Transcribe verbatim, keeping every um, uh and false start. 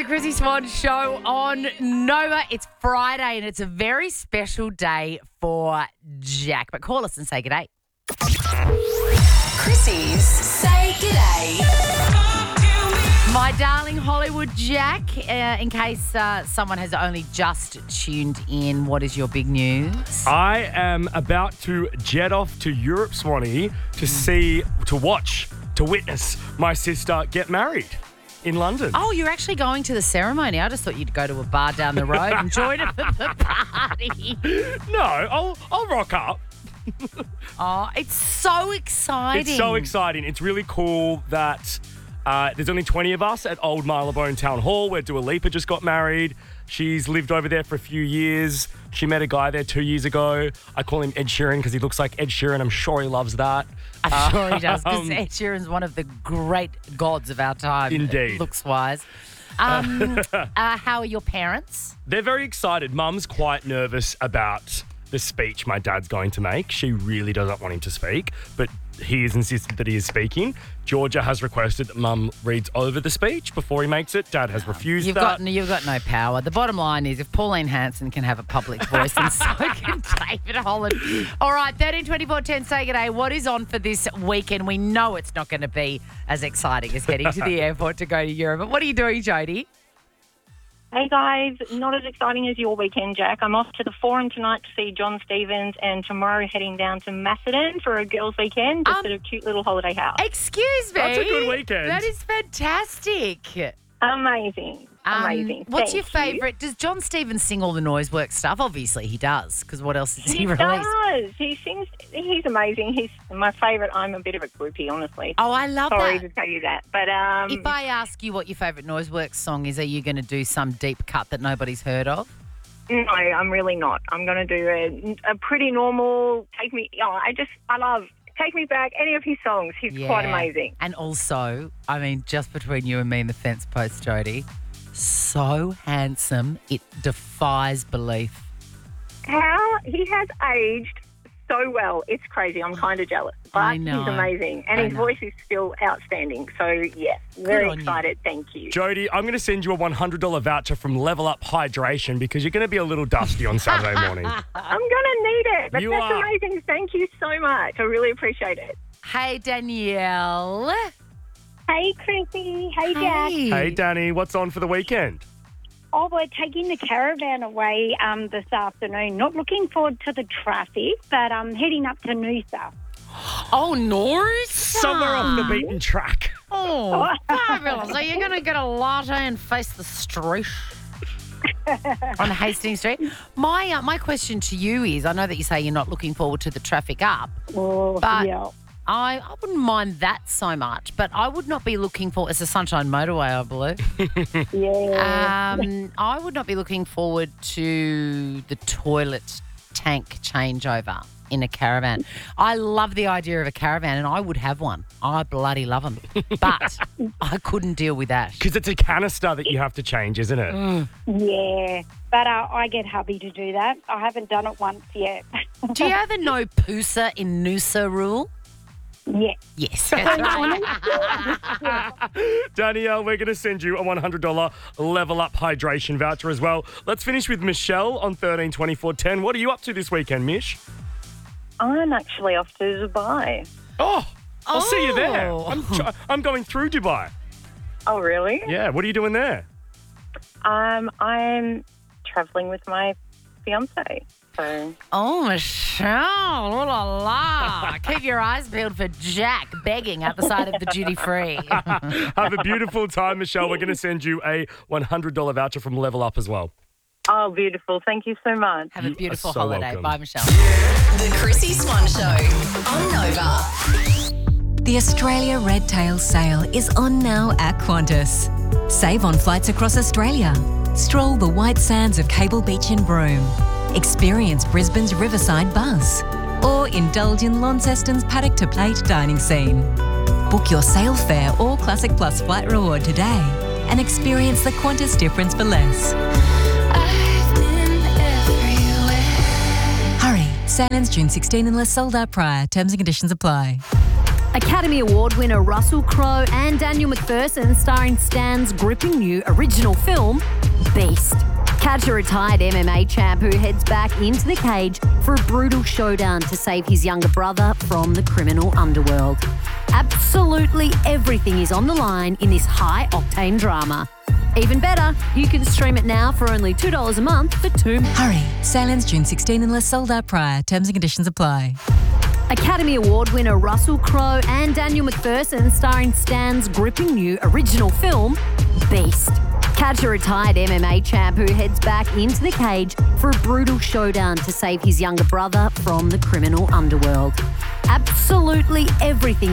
the Chrissy Swan Show on Nova. It's Friday and it's a very special day for Jack. But call us and say g'day. Chrissy's Say G'day. My darling Hollywood Jack, uh, in case uh, someone has only just tuned in, what is your big news? I am about to jet off to Europe, Swanee, to see, to watch, to witness my sister get married in London. Oh, you're actually going to the ceremony. I just thought you'd go to a bar down the road and join it at the party. No, I'll I'll rock up. Oh, it's so exciting. It's so exciting. It's really cool that uh, there's only twenty of us at Old Marylebone Town Hall where Dua Lipa just got married. She's lived over there for a few years. She met a guy there two years ago. I call him Ed Sheeran because he looks like Ed Sheeran. I'm sure he loves that. I'm sure he does, because Um, Ed Sheeran's one of the great gods of our time. Indeed. Looks-wise. Um, uh, how are your parents? They're very excited. Mum's quite nervous about the speech my dad's going to make. She really doesn't want him to speak, but he has insisted that he is speaking. Georgia has requested that Mum reads over the speech before he makes it. Dad has refused You've that. got you've got no power. The bottom line is, if Pauline Hanson can have a public voice, and so can David Holland. All right, thirteen twenty-four ten, say g'day. What is on for this weekend? We know it's not going to be as exciting as getting to the airport to go to Europe. But what are you doing, Jody? Hey guys, not as exciting as your weekend, Jack. I'm off to the Forum tonight to see John Stevens, and tomorrow heading down to Macedon for a girls' weekend, just Um, at a cute little holiday house. Excuse me. That's a good weekend. That is fantastic. Amazing. Um, Amazing. What's Thank your you. favourite? Does John Stevens sing all the noise work stuff? Obviously he does, because what else has he, He released? does. He sings. He's amazing. He's my favourite. I'm a bit of a groupie, honestly. Oh, I love Sorry that. to tell you that. But um, If I ask you what your favourite Noiseworks song is, are you going to do some deep cut that nobody's heard of? no, I'm really not. I'm going to do a, a pretty normal, take me, oh, I just, I love Take Me Back, any of his songs. He's quite amazing. And also, I mean, just between you and me and the fence post, Jody, so handsome, it defies belief. How he has aged so well. It's crazy. I'm kind of jealous. But I know. he's amazing. And I his know. voice is still outstanding. So, yes, very on you. excited. Thank you. Jody, I'm going to send you a one hundred dollars voucher from Level Up Hydration because you're going to be a little dusty on Saturday morning. I'm going to need it. But You that's are. amazing. Thank you so much. I really appreciate it. Hey, Danielle. Hey, Chrissy. Hey, Jack. Hey. Hey, Danny, what's on for the weekend? Oh, we're taking the caravan away um, this afternoon. Not looking forward to the traffic, but I'm heading up to Noosa. Oh, North. Somewhere off the beaten track. Oh, fabulous. So you're going to get a latte and face the street on Hastings Street. My uh, my question to you is, I know that you say you're not looking forward to the traffic up, Oh, but yeah. I, I wouldn't mind that so much, but I would not be looking for, it's a Sunshine Motorway, I believe. Yeah. Um, I would not be looking forward to the toilet tank changeover in a caravan. I love the idea of a caravan, and I would have one. I bloody love them. But I couldn't deal with that. Because it's a canister that you have to change, isn't it? Mm. yeah. But uh, I get hubby to do that. I haven't done it once yet. Do you have a no poosa in Noosa rule? yeah. Yes. Danielle, we're going to send you a one hundred dollars Level Up Hydration voucher as well. Let's finish with Michelle on thirteen twenty-four ten. What are you up to this weekend, Mish? I'm actually off to Dubai. Oh, I'll see you there. Oh. I'm, tr- I'm going through Dubai. Oh, really? Yeah, what are you doing there? Um, I'm travelling with my fiance. So Oh, Michelle. Oh, la, la. Keep your eyes peeled for Jack begging at the side of the duty free. Have a beautiful time, Michelle. We're going to send you a one hundred dollars voucher from Level Up as well. Oh, beautiful. Thank you so much. Have a beautiful so holiday. welcome. Bye, Michelle. The Chrissy Swan Show on Nova. The Australia Red Tail Sale is on now at Qantas. Save on flights across Australia. Stroll the white sands of Cable Beach in Broome. Experience Brisbane's Riverside Bus. Or indulge in Launceston's paddock to plate dining scene. Book your sale fare or Classic Plus flight reward today and experience the Qantas difference for less. Hurry, sale ends June sixteenth unless sold out prior. Terms and conditions apply. Academy Award winner Russell Crowe and Daniel McPherson starring Stan's gripping new original film, Beast. Catch a retired M M A champ who heads back into the cage for a brutal showdown to save his younger brother from the criminal underworld. Absolutely everything is on the line in this high-octane drama. Even better, you can stream it now for only two dollars a month for two... Hurry, sale ends June sixteenth unless sold out prior. Terms and conditions apply. Academy Award winner Russell Crowe and Daniel McPherson starring Stan's gripping new original film, Beast. Catch a retired M M A champ who heads back into the cage for a brutal showdown to save his younger brother from the criminal underworld. Absolutely everything